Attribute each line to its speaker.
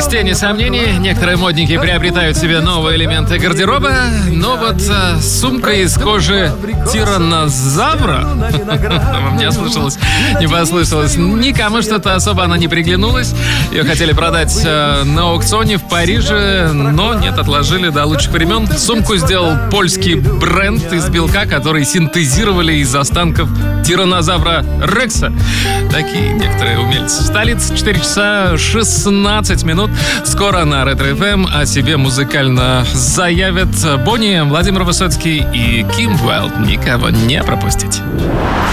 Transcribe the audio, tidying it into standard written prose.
Speaker 1: без тени сомнений, некоторые модники приобретают себе новые элементы гардероба, но вот сумка из кожи тираннозавра, вам не ослышалось, не послышалось, никому что-то особо она не приглянулась. Ее хотели продать на аукционе в Париже, но нет, отложили до лучших времен. Сумку сделал польский бренд из белка, который синтезировали из останков тираннозавра Рекса. Такие некоторые умельцы. Столица, 4 часа 16 минут. Скоро на Ретро-ФМ о себе музыкально заявят Бонни, Владимир Высоцкий и Ким Уайлд. Никого не пропустить.